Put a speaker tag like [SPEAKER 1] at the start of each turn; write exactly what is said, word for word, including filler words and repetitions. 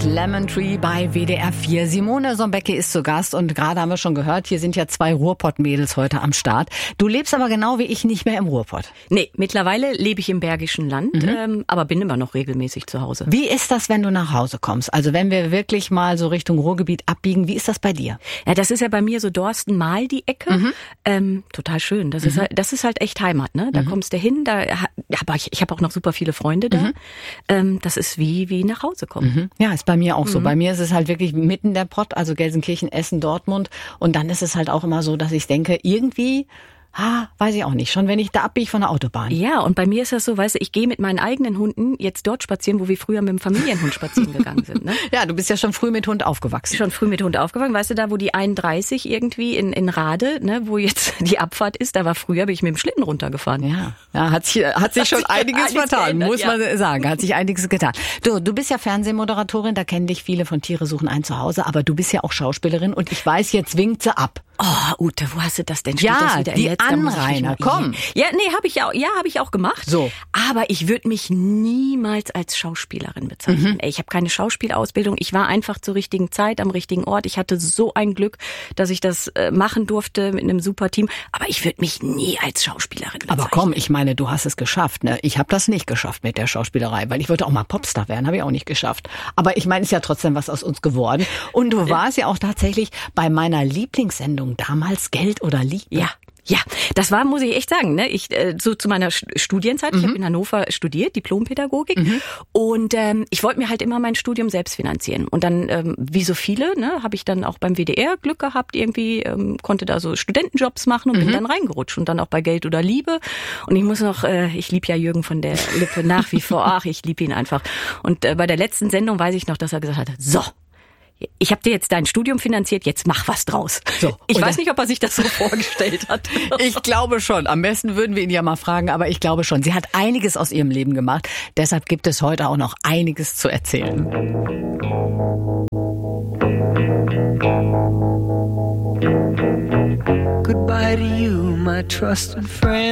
[SPEAKER 1] Lemon Tree bei W D R vier. Simone Sombecke ist zu Gast und gerade haben wir schon gehört, hier sind ja zwei Ruhrpott-Mädels heute am Start. Du lebst aber genau wie ich nicht mehr im Ruhrpott.
[SPEAKER 2] Nee, mittlerweile lebe ich im Bergischen Land, mhm. ähm, aber bin immer noch regelmäßig zu Hause.
[SPEAKER 1] Wie ist das, wenn du nach Hause kommst? Also wenn wir wirklich mal so Richtung Ruhrgebiet abbiegen, wie ist das bei dir?
[SPEAKER 2] Ja, das ist ja bei mir so Dorsten-Mal die Ecke. Mhm. Ähm, total schön. Das, mhm. ist halt, das ist halt echt Heimat, ne? Da mhm. kommst du hin, da, ja, aber ich, ich habe auch noch super viele Freunde da. Mhm. Ähm, das ist wie, wie nach Hause kommen.
[SPEAKER 1] Mhm. Ja, ist bei mir auch so. Mhm. Bei mir ist es halt wirklich mitten der Pott, also Gelsenkirchen, Essen, Dortmund. Und dann ist es halt auch immer so, dass ich denke, irgendwie... Ha, weiß ich auch nicht. Schon wenn ich da abbiege von der Autobahn.
[SPEAKER 2] Ja, und bei mir ist das so, weißt du, ich gehe mit meinen eigenen Hunden jetzt dort spazieren, wo wir früher mit dem Familienhund spazieren gegangen sind. Ne?
[SPEAKER 1] Ja, du bist ja schon früh mit Hund aufgewachsen.
[SPEAKER 2] Schon früh mit Hund aufgewachsen. Weißt du, da wo die einunddreißig irgendwie in, in Rade, ne, wo jetzt die Abfahrt ist, da war früher, bin ich mit dem Schlitten runtergefahren.
[SPEAKER 1] Ja, ja hat sich, hat sich hat schon sich einiges vertan, geändert, muss man ja. sagen. Hat sich einiges getan. Du, du bist ja Fernsehmoderatorin, da kennen dich viele von Tiere suchen ein Zuhause, aber du bist ja auch Schauspielerin und ich weiß, jetzt winkt sie ab.
[SPEAKER 2] Oh, Ute, wo hast du das denn? Steht
[SPEAKER 1] ja,
[SPEAKER 2] das wieder
[SPEAKER 1] die Anrainer, komm.
[SPEAKER 2] Ja, nee, habe ich ja, ja, habe ich auch gemacht.
[SPEAKER 1] So.
[SPEAKER 2] Aber ich würde mich niemals als Schauspielerin bezeichnen. Mhm. Ey, ich habe keine Schauspielausbildung. Ich war einfach zur richtigen Zeit am richtigen Ort. Ich hatte so ein Glück, dass ich das äh, machen durfte mit einem super Team. Aber ich würde mich nie als Schauspielerin bezeichnen.
[SPEAKER 1] Aber komm, ich meine, du hast es geschafft, ne? Ich habe das nicht geschafft mit der Schauspielerei, weil ich wollte auch mal Popstar werden, habe ich auch nicht geschafft. Aber ich meine, ist ja trotzdem was aus uns geworden. Und du warst ja auch tatsächlich bei meiner Lieblingssendung damals Geld oder Liebe.
[SPEAKER 2] Ja. Ja, das war, muss ich echt sagen, ne? Ich äh, so zu meiner Studienzeit, mhm. ich habe in Hannover studiert, Diplompädagogik, mhm. und ähm, ich wollte mir halt immer mein Studium selbst finanzieren. Und dann, ähm, wie so viele, ne, habe ich dann auch beim W D R Glück gehabt, irgendwie ähm, konnte da so Studentenjobs machen und mhm. bin dann reingerutscht und dann auch bei Geld oder Liebe. Und ich muss noch, äh, ich liebe ja Jürgen von der Lippe nach wie vor, ach, ich liebe ihn einfach. Und äh, bei der letzten Sendung weiß ich noch, dass er gesagt hat, so, ich habe dir jetzt dein Studium finanziert, jetzt mach was draus. So, ich weiß nicht, ob er sich das so vorgestellt hat.
[SPEAKER 1] Ich glaube schon. Am besten würden wir ihn ja mal fragen, aber ich glaube schon. Sie hat einiges aus ihrem Leben gemacht. Deshalb gibt es heute auch noch einiges zu erzählen.
[SPEAKER 3] Goodbye to you, my trusted friend.